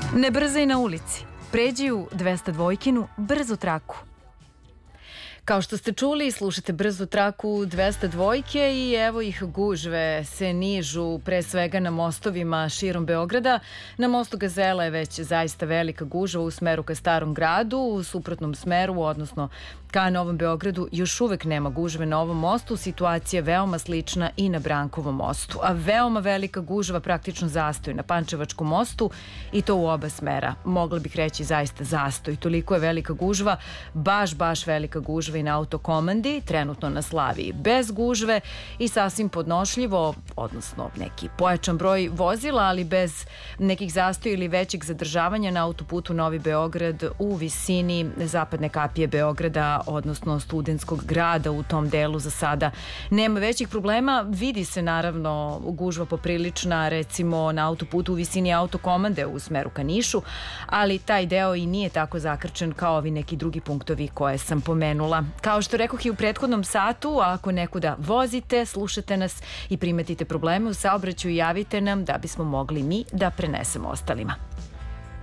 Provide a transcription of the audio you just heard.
Ne brzaj na ulici, pređi u 202-kinu brzu traku. Kao što ste čuli, slušate brzu traku 202 i evo ih, gužve se nižu pre svega na mostovima širom Beograda. Na mostu Gazela je već zaista velika gužva u smeru ka Starom gradu, u suprotnom smeru, odnosno ka Novom Beogradu, još uvek nema gužve na ovom mostu. Situacija je veoma slična i na Brankovom mostu, a veoma velika gužva, praktično zastoj na Pančevačkom mostu i to u oba smera. Mogla bih reći zaista zastoj. Toliko je velika gužva, baš velika gužva i na Autokomandi, trenutno na Slaviji bez gužve i sasvim podnošljivo, odnosno neki pojačan broj vozila, ali bez nekih zastoja ili većeg zadržavanja na autoputu Novi Beograd u visini zapadne kapije Beograda, odnosno Studentskog grada. U tom delu za sada nema većih problema. Vidi se naravno gužva poprilična recimo na autoputu u visini Autokomande u smeru ka Nišu, ali taj deo i nije tako zakrčen kao ovi neki drugi punktovi koje sam pomenula. Kao što rekoh i u prethodnom satu, ako nekuda vozite, slušate nas i primetite probleme u saobraćaju, javite nam da bismo mogli mi da prenesemo ostalima.